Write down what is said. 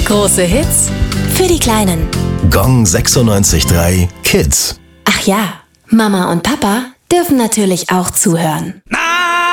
Große Hits für die Kleinen. Gong 96.3 Kids. Ach ja, Mama und Papa dürfen natürlich auch zuhören. Na,